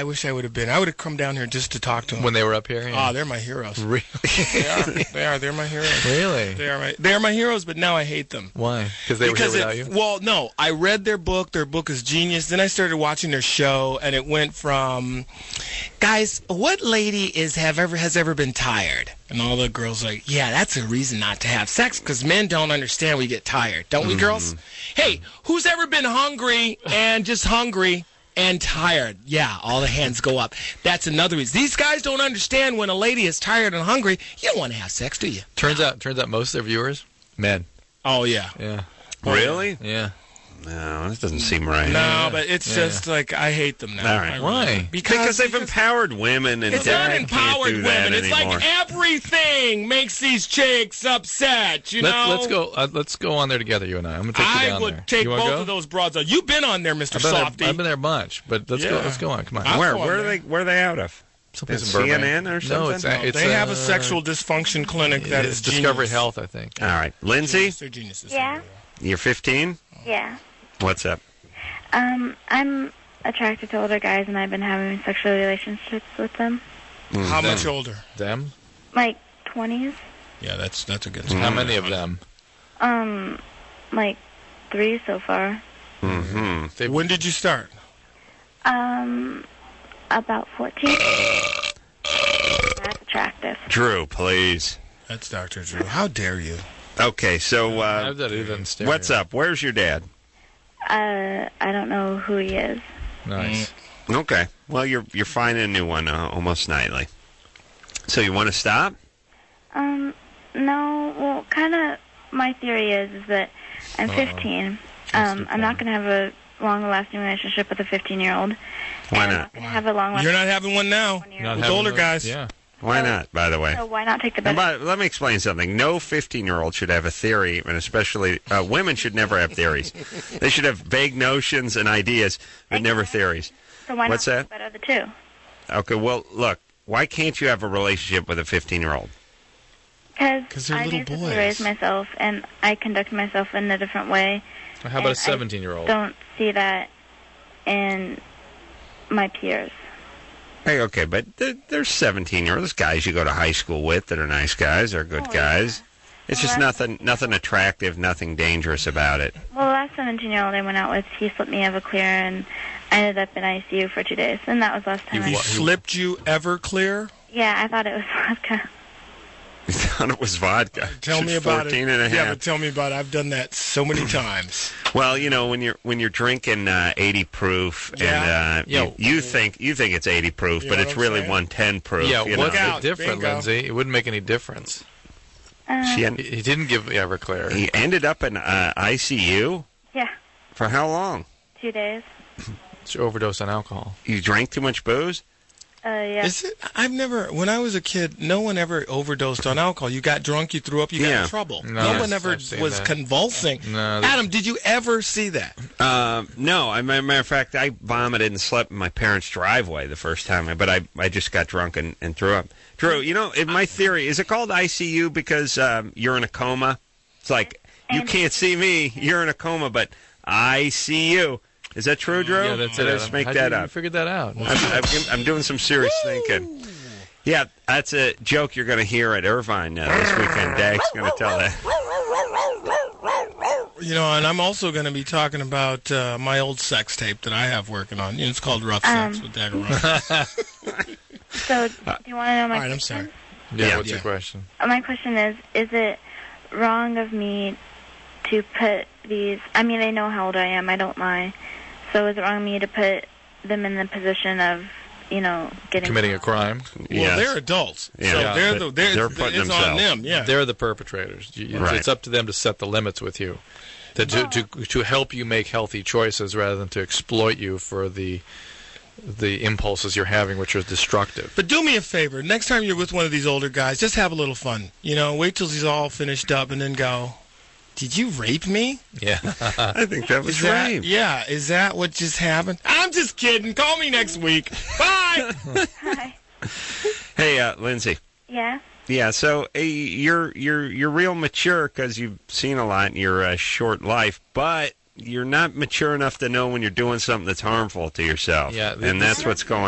I wish I would have been. I would have come down here just to talk to them. When they were up here? Yeah. Oh, they're my heroes. Really? They are. They're my heroes. Really? They're my heroes, but now I hate them. Why? Because they were here without you? Well, no. I read their book. Their book is genius. Then I started watching their show, and it went from, guys, what lady has ever been tired? And all the girls are like, yeah, that's a reason not to have sex, because men don't understand we get tired. Don't we, girls? Hey, who's ever been hungry and just hungry and tired? Yeah, all the hands go up. That's another reason. These guys don't understand when a lady is tired and hungry, you don't want to have sex, do you? Turns out most of their viewers, men. Oh, yeah. Yeah. Really? Yeah. No, that doesn't seem right. No, but it's just like, I hate them now. All right. Why? Because they've empowered women, and it's not Dad empowered can't do that women. It's anymore. like everything makes these chicks upset, you know? Let's go on there together, you and I. I'm going to take you down there. I would take both of those broads on. You've been on there, Mr. Softy. I've been there a bunch, but let's go on. Come on. Where are they out of? Someplace in CNN or something? No, it's they have a sexual dysfunction clinic that is Discovery genius. Health, I think. All right. Lindsay? They're geniuses. Yeah? You're 15? Yeah. What's up? I'm attracted to older guys, and I've been having sexual relationships with them. How much older? Them? Like 20s. Yeah, that's a good How many of them? Like 3 so far. Mm-hmm. When did you start? About 14. That's attractive. Drew, please. That's Dr. Drew. How dare you? Okay, so what's up? Where's your dad? I don't know who he is. Nice. Okay. Well, you're finding a new one almost nightly. So you want to stop? No. Well, kind of. My theory is that I'm 15. I'm not going to have a long-lasting relationship with a 15-year-old. Why not? Have a long. You're not having one now. With older guys. Yeah. Why not, by the way? So why not take the best? Let me explain something. No 15-year-old should have a theory, and especially women should never have theories. They should have vague notions and ideas, but never theories. So why What's not that? take the better of the two? Okay, well, look, why can't you have a relationship with a 15-year-old? Because they're I little basically boys. raise myself, and I conduct myself in a different way. How about a and 17-year-old? I don't see that in my peers. Hey, okay, but there's 17-year-olds, guys you go to high school with that are nice guys, are good guys. It's just nothing attractive, nothing dangerous about it. Well, the last 17-year-old I went out with, he slipped me Everclear, and I ended up in ICU for 2 days. And that was last time. He slipped you Everclear? Yeah, I thought it was vodka. You thought it was vodka. Tell me She's about 14 it. and a half. Yeah, but tell me about it. I've done that so many times. Well, you know, when you're drinking 80 proof, and you think it's 80 proof, but it's really 110 proof. Yeah, you what's know? the difference, Bingo. Lindsay? It wouldn't make any difference. He He didn't give Everclear. He ended up in ICU? Yeah, For how long? 2 days. It's overdose on alcohol. You drank too much booze? Yeah. Is it? When I was a kid, no one ever overdosed on alcohol. You got drunk, you threw up, you got in trouble. No, No one ever I've seen was that. convulsing. No, Adam, did you ever see that? No. As a matter of fact, I vomited and slept in my parents' driveway the first time, but I just got drunk and threw up. Drew, you know, in my theory, is it called ICU because you're in a coma? It's like, you can't see me, you're in a coma, but I see you. Is that true, Drew? Yeah, that's Or it. did I just make that You up? figured that out. I'm doing some serious thinking. Yeah, that's a joke you're going to hear at Irvine this weekend. Dag's going to tell that. You know, and I'm also going to be talking about my old sex tape that I have working on. It's called Rough Sex with Dagger Ryan. So, do you want to know my All right, I'm question? sorry. Yeah, what's your question? My question is it wrong of me to put these... I mean, they know how old I am. I don't lie. So is it wrong of me to put them in the position of, getting... Committing a crime? Well, they're adults. Yeah. So Yeah, they're putting it's themselves. on them, yeah. They're the perpetrators. Right. It's up to them to set the limits with you. To help you make healthy choices rather than to exploit you for the impulses you're having, which are destructive. But do me a favor. Next time you're with one of these older guys, just have a little fun. Wait till he's all finished up and then go, did you rape me? Yeah. I think that was rape. Yeah, is that what just happened? I'm just kidding. Call me next week. Bye. Hi. Hey, Lindsay. Yeah? Yeah, so you're real mature because you've seen a lot in your short life, but you're not mature enough to know when you're doing something that's harmful to yourself. Yeah, and that's what's going